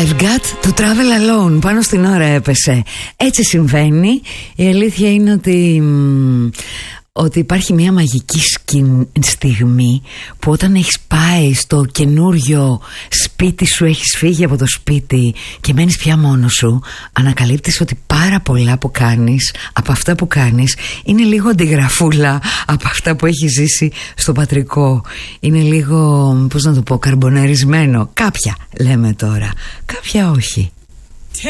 I've got to travel alone. Πάνω στην ώρα έπεσε. Έτσι συμβαίνει. Η αλήθεια είναι ότι υπάρχει μια μαγική στιγμή που όταν έχεις πάει στο καινούριο σπίτι σου, έχεις φύγει από το σπίτι και μένεις πια μόνος σου, ανακαλύπτεις ότι πάρα πολλά που κάνεις, από αυτά που κάνεις, είναι λίγο αντιγραφούλα από αυτά που έχεις ζήσει στο πατρικό. Είναι λίγο, πώς να το πω, καρμποναρισμένο. Κάποια λέμε τώρα, κάποια όχι.